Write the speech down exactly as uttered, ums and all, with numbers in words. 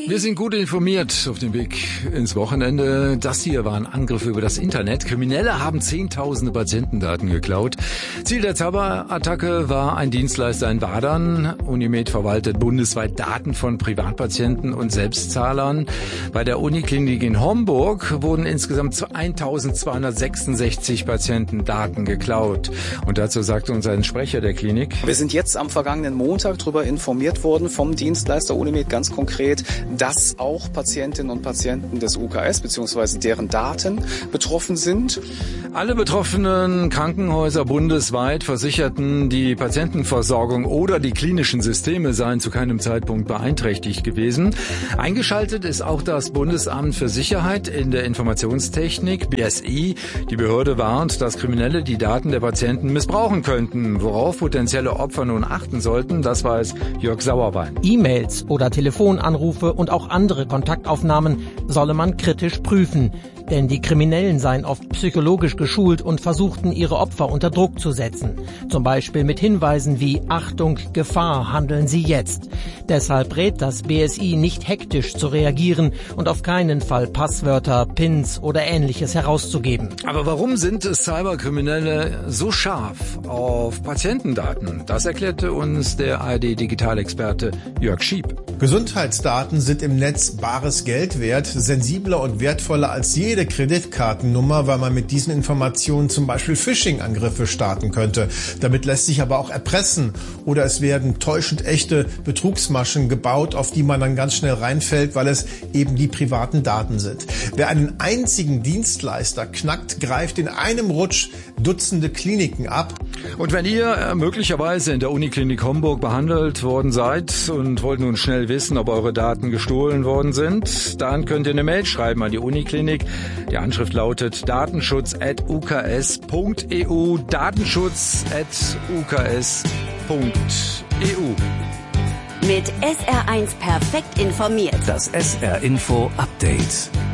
Wir sind gut informiert auf dem Weg ins Wochenende. Das hier waren Angriffe über das Internet. Kriminelle haben zehntausende Patientendaten geklaut. Ziel der Cyberattacke war ein Dienstleister in Wadern. Unimed verwaltet bundesweit Daten von Privatpatienten und Selbstzahlern. Bei der Uniklinik in Homburg wurden insgesamt eintausendzweihundertsechsundsechzig Patientendaten geklaut. Und dazu sagte uns ein Sprecher der Klinik: Wir sind jetzt am vergangenen Montag darüber informiert worden vom Dienstleister Unimed ganz konkret, dass auch Patientinnen und Patienten des U K S bzw. deren Daten betroffen sind. Alle betroffenen Krankenhäuser bundesweit versicherten, die Patientenversorgung oder die klinischen Systeme seien zu keinem Zeitpunkt beeinträchtigt gewesen. Eingeschaltet ist auch das Bundesamt für Sicherheit in der Informationstechnik, B S I. Die Behörde warnt, dass Kriminelle die Daten der Patienten missbrauchen könnten. Worauf potenzielle Opfer nun achten sollten, das weiß Jörg Sauerwein. E-Mails oder Telefonanrufe und auch andere Kontaktaufnahmen solle man kritisch prüfen. Denn die Kriminellen seien oft psychologisch geschult und versuchten, ihre Opfer unter Druck zu setzen. Zum Beispiel mit Hinweisen wie Achtung, Gefahr, handeln Sie jetzt. Deshalb rät das B S I, nicht hektisch zu reagieren und auf keinen Fall Passwörter, Pins oder Ähnliches herauszugeben. Aber warum sind Cyberkriminelle so scharf auf Patientendaten? Das erklärte uns der A R D-Digitalexperte Jörg Schieb. Gesundheitsdaten sind im Netz bares Geld wert, sensibler und wertvoller als jede Kreditkartennummer, weil man mit diesen Informationen zum Beispiel Phishing-Angriffe starten könnte. Damit lässt sich aber auch erpressen oder es werden täuschend echte Betrugsmaschen gebaut, auf die man dann ganz schnell reinfällt, weil es eben die privaten Daten sind. Wer einen einzigen Dienstleister knackt, greift in einem Rutsch Dutzende Kliniken ab. Und wenn ihr möglicherweise in der Uniklinik Homburg behandelt worden seid und wollt nun schnell wissen, ob eure Daten gestohlen worden sind, dann könnt ihr eine Mail schreiben an die Uniklinik. Die Anschrift lautet datenschutz at u k s punkt e u, datenschutz at u k s punkt e u. Mit S R eins perfekt informiert. Das S R Info Update.